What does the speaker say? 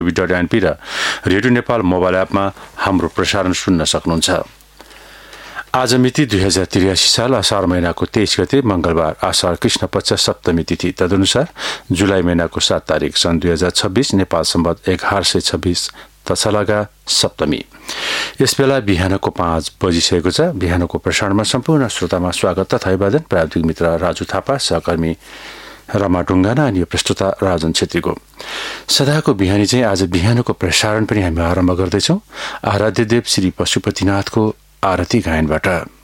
.np र radio Nepal mobile एपमा हाम्रो प्रसारण सुन्न सक्नुहुन्छ। आज मिति 2083 साल असार महिनाको 23 गते मंगलबार, आषाढ कृष्ण पक्ष सप्तमी तिथि, तदनुसार जुलाई महिनाको 7 तारिक सन् 2026 नेपाल सम्वत 1126 तसलगा सप्तमी। यस बेला बिहानको 5 बजिसकेको छ। बिहानको प्रसारणमा सम्पूर्ण श्रोतामा स्वागत तथा अभिवादन। प्राविधिक मित्र राजु थापा, सहकर्मी रमा ढुङ्गाना अनि प्रस्तुता राजन छेत्रीको। सदाको बिहानी चाहिँ आज बिहानको प्रसारण पनि हामी आरम्भ गर्दैछौँ आराध्य देव श्री पशुपतिनाथको आरती गायनबाट।